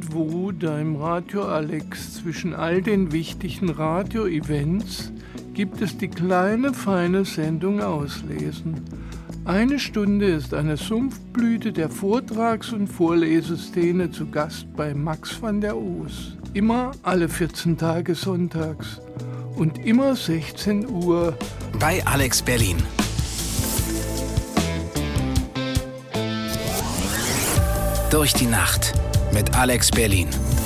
Irgendwo da im Radio Alex zwischen all den wichtigen Radio-Events gibt es die kleine, feine Sendung Auslesen. 1 Stunde ist eine Sumpfblüte der Vortrags- und Vorleseszene zu Gast bei Max van der Oos. Immer alle 14 Tage sonntags und immer 16 Uhr bei Alex Berlin. Durch die Nacht mit Alex Berlin.